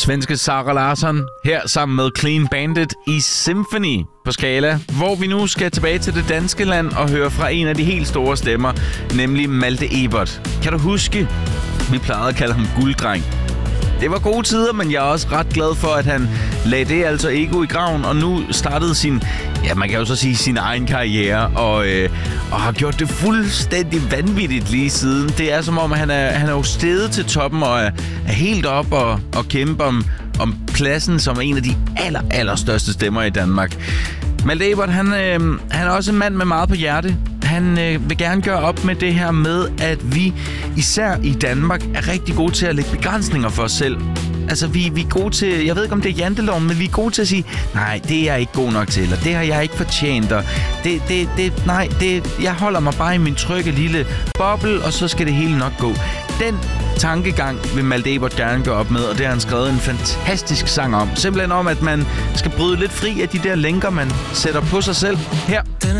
Svenske Sara Larsson her sammen med Clean Bandit i Symphony på Skala, hvor vi nu skal tilbage til det danske land og høre fra en af de helt store stemmer, nemlig Malte Ebert. Kan du huske? Vi plejede at kalde ham gulddreng. Det var gode tider, men jeg er også ret glad for, at han lagde det altså ego i graven, og nu startede sin, ja, man kan jo så sige sin egen karriere, og har gjort det fuldstændig vanvittigt lige siden. Det er som om, han er jo steget til toppen og er helt op og kæmper om pladsen som en af de allerstørste stemmer i Danmark. Malte Ebert, han er også en mand med meget på hjerte. Han vil gerne gøre op med det her med, at vi især i Danmark er rigtig gode til at lægge begrænsninger for os selv. Altså, vi er gode til, jeg ved ikke om det er janteloven, men vi er gode til at sige, nej, det er jeg ikke god nok til, eller det har jeg ikke fortjent, og jeg holder mig bare i min trygge lille boble, og så skal det hele nok gå. Den tankegang vil Malte Ebert gerne gøre op med, og det har han skrevet en fantastisk sang om. Simpelthen om, at man skal bryde lidt fri af de der lænker, man sætter på sig selv her.